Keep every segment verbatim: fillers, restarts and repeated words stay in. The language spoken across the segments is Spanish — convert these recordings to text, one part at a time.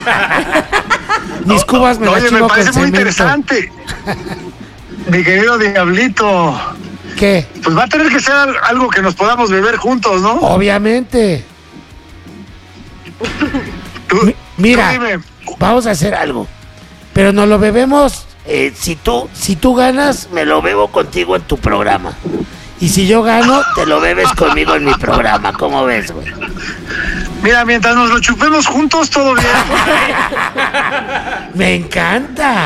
Mis cubas me Oye, las me chivo parece con muy cemento. interesante. Mi querido Diablito. ¿Qué? Pues va a tener que ser algo que nos podamos beber juntos, ¿no? Obviamente. Tú- Mi- mira, tú dime. vamos a hacer algo. Pero nos lo bebemos. eh, si tú, si tú ganas, me lo bebo contigo en tu programa. Y si yo gano, te lo bebes conmigo en mi programa. ¿Cómo ves, güey? Mira, mientras nos lo chupemos juntos, todo bien. Me encanta.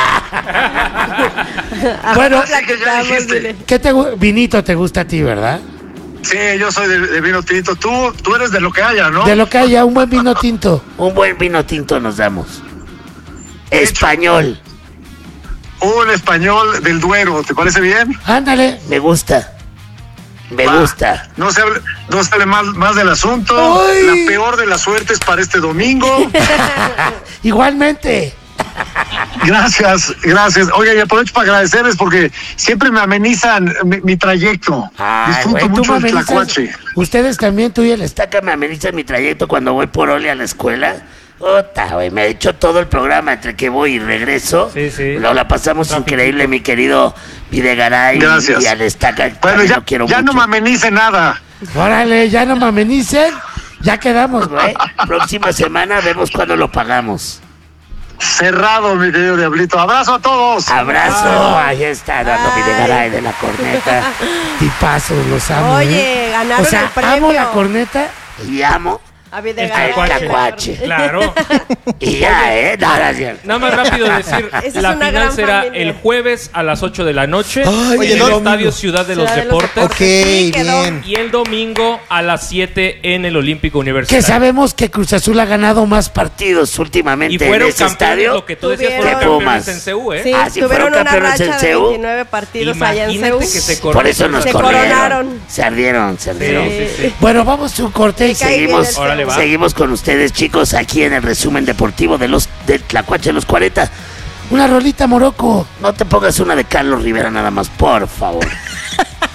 Bueno, Así que ya dijiste. ¿qué te gu- vinito te gusta a ti, verdad? Sí, yo soy de, de vino tinto. Tú, tú eres de lo que haya, ¿no? De lo que haya, un buen vino tinto. Un buen vino tinto nos damos. Español. Un español del Duero, ¿te parece bien? Ándale, me gusta. Me Va. gusta. No se hable, no se hable más, más del asunto. ¡Ay! La peor de las suertes para este domingo. Igualmente. Gracias, gracias. Oiga, y aprovecho para agradecerles porque siempre me amenizan mi, mi trayecto. Ay, Disfruto güey, tú mucho me el amenizas- tlacuache. Ustedes también, tú y el Estaca me amenizan mi trayecto cuando voy por Oli a la escuela. Ota, güey, me he hecho todo el programa entre que voy y regreso. Sí, sí. Nos la pasamos Trafiquito. increíble, mi querido Videgaray. Gracias. Y al Estaca. Bueno, también ya, lo quiero ya no mucho. me amenice nada. Órale, ya no me amenicen. Ya quedamos, güey. Próxima semana vemos cuándo lo pagamos. Cerrado, mi querido Diablito. Abrazo a todos. Abrazo. Ahí está, dando Ay. Videgaray de la corneta. Tipazos, los amo. Oye, ¿eh? ganaron O sea, el premio. amo la corneta y amo A el Videgaray. tlacuache. Claro. Y ya, ¿eh? No, no es cierto. Nada más rápido decir, Esa es la una final gran será familia. el jueves a las ocho de la noche Ay, Oye, en no, el domingo. Estadio Ciudad de los Ciudad de los Deportes. Ok, Sí, quedó. bien. Y el domingo a las siete en el Olímpico Que Universitario. sabemos que Cruz Azul ha ganado más partidos últimamente Y fueron en ese campeones, estadio. lo que tú decías, Tuvieron- fueron campeones Pumas. en C U, ¿eh? Sí, Ah, sí, tuvieron fueron una campeones en racha de C U. veintinueve partidos allá en Imagínate C U. que se Por eso nos Se corrieron. coronaron. Se ardieron, se ardieron. Sí, sí, sí. Bueno, vamos a un corte y Me cae bien seguimos, el Órale, va. seguimos con ustedes, chicos, aquí en el resumen deportivo de los de Tlacuache de los cuarenta. Una rolita, Morocco. No te pongas una de Carlos Rivera nada más, por favor.